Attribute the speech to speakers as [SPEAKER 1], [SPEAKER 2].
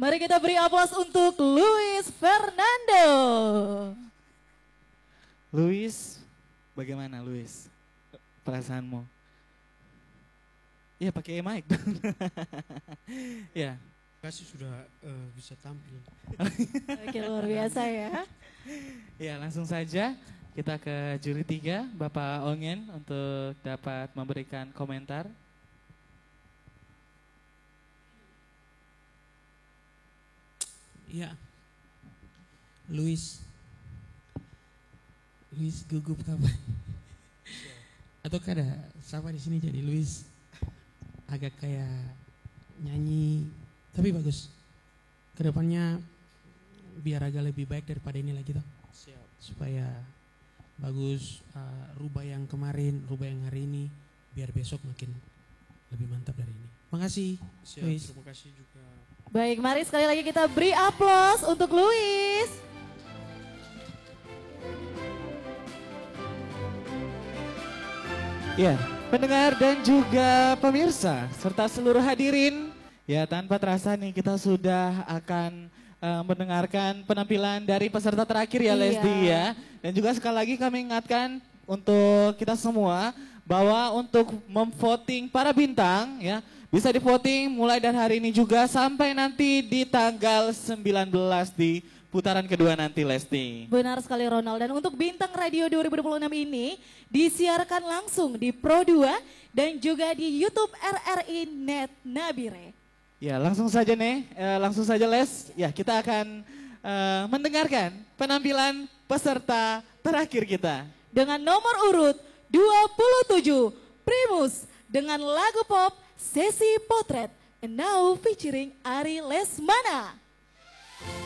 [SPEAKER 1] Mari kita beri aplaus untuk Luis Fernando.
[SPEAKER 2] Luis, bagaimana Luis? Perasaanmu? Iya pakai mic. Ya.
[SPEAKER 3] Kasih sudah bisa tampil.
[SPEAKER 1] Oke, luar biasa ya.
[SPEAKER 2] Ya langsung saja kita ke juri 3, Bapak Ongen untuk dapat memberikan komentar.
[SPEAKER 3] Iya. Luis gugup kapan? Atau ada siapa di sini jadi Luis agak kayak nyanyi, tapi bagus. Kedepannya biar agak lebih baik daripada ini lagi toh. Supaya bagus, rubah yang kemarin, rubah yang hari ini, biar besok makin lebih mantap dari ini. Makasih, Luis.
[SPEAKER 4] Terima kasih juga.
[SPEAKER 1] Baik, mari sekali lagi kita beri aplaus untuk Luis.
[SPEAKER 2] Ya, pendengar dan juga pemirsa serta seluruh hadirin, ya tanpa terasa nih kita sudah akan mendengarkan penampilan dari peserta terakhir ya Lesdi ya. Dan juga sekali lagi kami ingatkan untuk kita semua bahwa untuk memvoting para bintang ya bisa di-voting mulai dari hari ini juga sampai nanti di tanggal 19 di putaran kedua nanti Lesti.
[SPEAKER 1] Benar sekali Ronald. Dan untuk Bintang Radio 2026 ini disiarkan langsung di Pro 2 dan juga di YouTube RRI Net Nabire.
[SPEAKER 2] Ya langsung saja nih, langsung saja Les. Ya kita akan mendengarkan penampilan peserta terakhir kita.
[SPEAKER 1] Dengan nomor urut 27 Primus dengan lagu pop Sesi Potret. And now featuring Ari Lesmana.